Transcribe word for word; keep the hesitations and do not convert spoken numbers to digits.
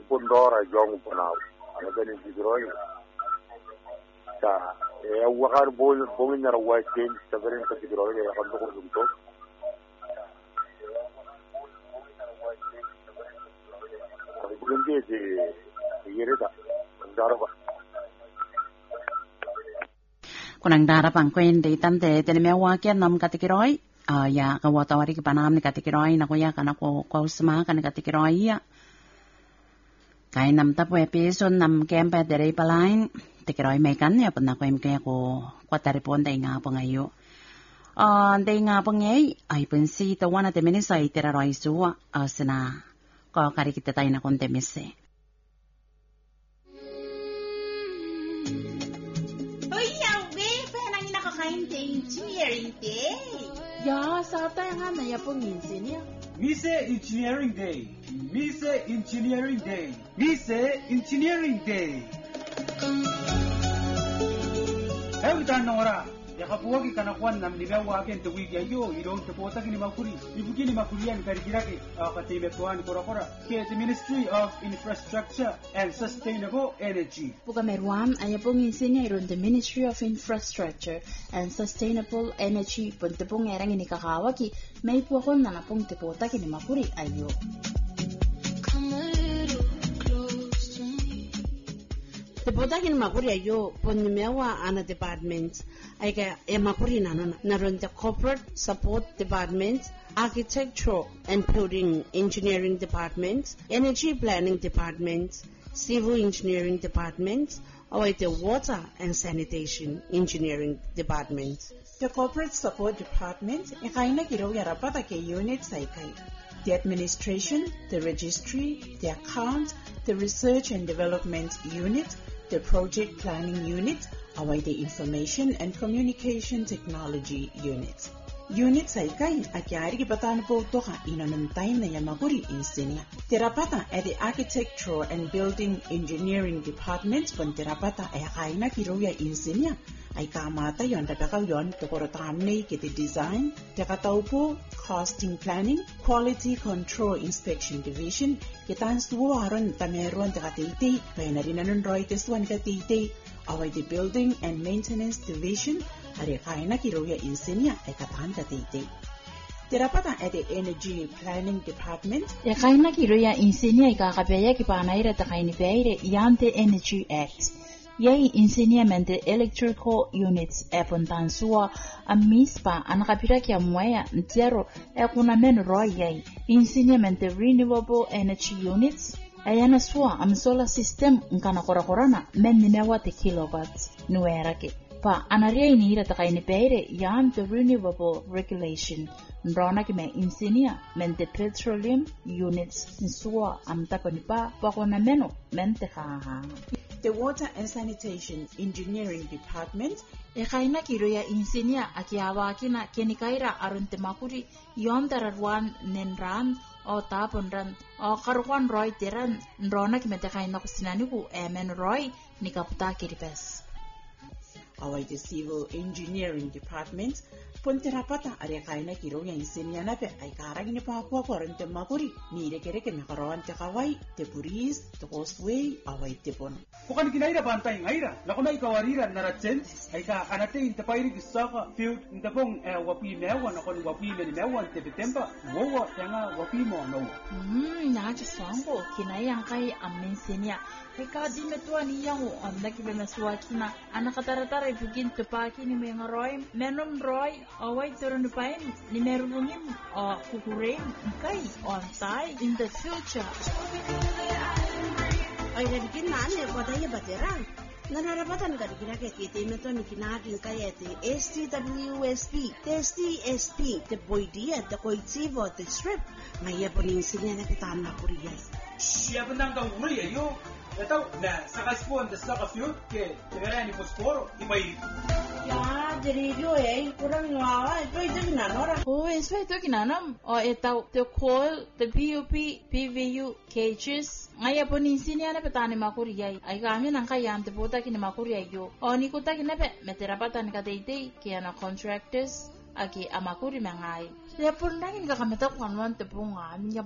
pondora jong ponau ana beni bidroi ta e wakar bol bongin na rawa change sabarin ka bidroi ya kan ko dum to Bukan dia yere da daraba kunang darapang kwende tante tene mewa ke nam katikiroi ah ya ka watawari ke panam ni katikiroi na ko ya kana ko ko sma kana katikiroi ya kai nam tapo episode nam kempe dere palain tikiroi me kan ya pna ko em ke ko kwatari pon dai nga pangayo ah dai nga pangai ai pensi to wana te menisa itera roi suwa asna ko kari kita tai na konte messe Engineering Day. Ya, sa tayo nga na yapong engineer. Mise Engineering Day. Mise Engineering Day. Mise Engineering Day. Every time Nora, yakapuwagi kanakuan nam nigawaken te wigi ayo idong te pota kini makuri. Ibugini makurian karigiraki katimetuan kora-kora ke the Ministry of Infrastructure and Sustainable Energy. Pugameruan ay pong engineer on the Ministry of Infrastructure and Sustainable Energy punte pong erang ini kakawaki may puakon na napong te pota kini makuri ayo. Te pota kini makuri ayo pon mewa ana department ay ka e makuri na na naron the Corporate Support Department, Architectural and Building Engineering Department, Energy Planning Department, Civil Engineering Department, or the Water and Sanitation Engineering Department. The Corporate Support Department ikay na kiro yarapata ke units ay kay the Administration, the Registry, the Account, the Research and Development Unit, the Project Planning Unit, or the Information and Communication Technology Unit. Unit sa ikay akyari kipatan po ito ka inanantay na yamaguri insinya. Terapata ay the Architectural and Building Engineering Department pon terapata ay akay na kiruya insinya. Ay kamata yon tapakaw yon tukorotamne kiti design, tekataw po costing planning, quality control inspection division, kitan suwaron tameron tekatiti, may narinanon roy teswan katiti, away the building and maintenance division, ari kaya na kiruya insinya ay katan katiti. Terapata at the Energy Planning Department. Ya kaya na kiruya insinya ay kakapaya kipanaira takay ni Peire Yante Energy Act. Yay enseñamiento electrical units e pontansua a mispa anakapira kia mwaya ntero e kuna men roy yay enseñamiento renewable energy units ayana sua am solar system nkana korakorana men nimewa te kilowatts nuerake pa anaria ini ira takai ni peire yam the renewable regulation ndrona kime enseña men the petroleum units nsua am takonipa pa kona meno mente ha. The Water and Sanitation Engineering Department. Ekaina kiroya insinia akiawa kina kenikaira arunte makuri yom dararwan nenran o taponran o karwan roy teran ndrona kimetekaina kusinaniku emen roy nikaputa kiripes. Our the Civil Engineering Department. Ponterapata ariakaina kiroya insinia nape ay karag ni papua korente makuri ni rekereke nakarawan te kawai te puris te causeway away te pon. Bukan kinaira bantay ngaira nakuna ikawarira naratsen ay ka anate intapayri gisaka field intapong wapi mewa nakon wapi men mewa te betemba wowa tanga wapi mo no. Hmm naja sango kinayang kay amensinia Eka di metua ni yang on lagi bemasua kina anak kata-kata ibugin tepaki ni mengaroy menom roy awai turun depan ni merungin o kukurin kai on tai in the future. Ay nagiging nani wadaya baterang. Nanarapatan ka rin kinakit metua ni kinakin kaya te S T W S P, S T S P, te boydia, te koitivo, te strip. Ngaya po ning sinya na kitama kuriya. Siya bendang kang uri ayo. Ito, na sakaspon da saka field ke tegarani posporo ibay. Ya, jadi yo eh kurang ngawa itu itu kinanora. Oh, eso itu kinanam. O ito the coil, the P U P, P V U cages. Ngaya po ni sinya na petani makuriya. Ay kami nang kaya ante puta kini makuriya yo. O ni kuta kinape meterapatan kateite kaya na contractors aki amakuri mangai. Ya pun nangin kakameta kwanwan te punga.